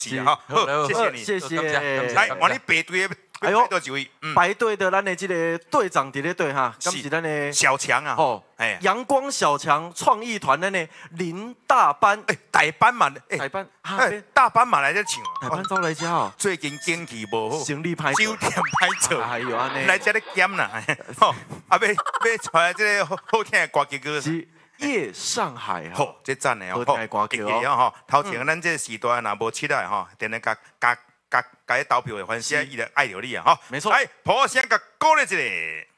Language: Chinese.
是哈，好，谢谢你， 谢谢。 来，换你排队的，排到几位？ 排队的咱的这个队长伫咧队哈，咁是咱的小强啊， 吼，阳光小强创意团咱的林大班， 大班嘛， 大班， 大班嘛来这唱， 大班走来家哦， 最近经济无好， 生理歹， 酒店歹做， 哎呦安尼， 来这里减啦，吼，啊要传这个好听的歌曲歌。 夜上海好，这赞的哦， 好，记得哦，头前咱这时段若无起来吼，等下甲投票的粉丝伊就爱着你啊，吼， 没错， 来，掌声甲鼓励一下。